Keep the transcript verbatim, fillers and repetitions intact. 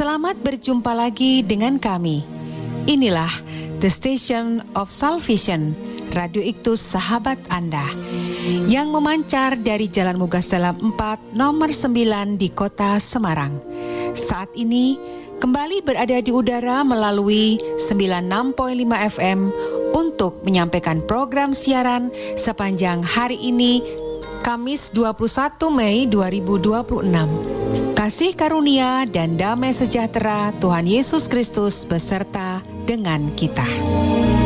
Selamat berjumpa lagi dengan kami. Inilah The Station of Salvation, Radio Iktus Sahabat Anda, yang memancar dari Jalan Mugas Dalam empat, nomor sembilan di kota Semarang. Saat ini kembali berada di udara melalui sembilan puluh enam koma lima F M untuk menyampaikan program siaran sepanjang hari ini, Kamis dua puluh satu Mei dua ribu dua puluh enam. Kasih karunia dan damai sejahtera Tuhan Yesus Kristus beserta dengan kita.